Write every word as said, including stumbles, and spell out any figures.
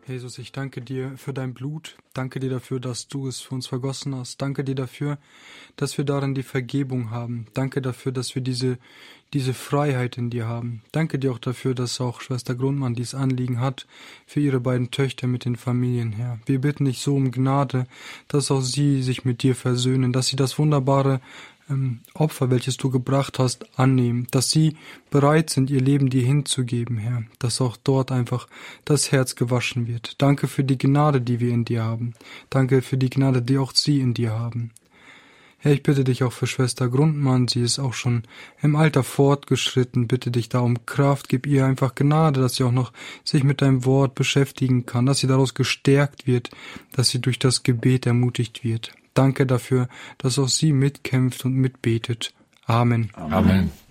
Jesus, ich danke dir für dein Blut. Danke dir dafür, dass du es für uns vergossen hast. Danke dir dafür, dass wir darin die Vergebung haben. Danke dafür, dass wir diese, diese Freiheit in dir haben. Danke dir auch dafür, dass auch Schwester Grundmann dieses Anliegen hat für ihre beiden Töchter mit den Familien, Herr. Wir bitten dich so um Gnade, dass auch sie sich mit dir versöhnen, dass sie das wunderbare Opfer, welches du gebracht hast, annehmen, dass sie bereit sind, ihr Leben dir hinzugeben, Herr, dass auch dort einfach das Herz gewaschen wird. Danke für die Gnade, die wir in dir haben. Danke für die Gnade, die auch sie in dir haben. Herr, ich bitte dich auch für Schwester Grundmann, sie ist auch schon im Alter fortgeschritten, bitte dich da um Kraft, gib ihr einfach Gnade, dass sie auch noch sich mit deinem Wort beschäftigen kann, dass sie daraus gestärkt wird, dass sie durch das Gebet ermutigt wird. Danke dafür, dass auch sie mitkämpft und mitbetet. Amen. Amen.